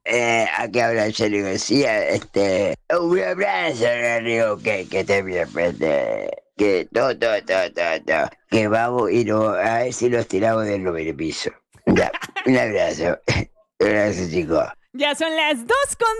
¿A qué habla? Yo le digo, sí, un abrazo, le digo, que te bien, que todo, que vamos y no, a ver si nos tiramos del número piso. Ya, un abrazo, un abrazo, chicos. Ya son las 2 con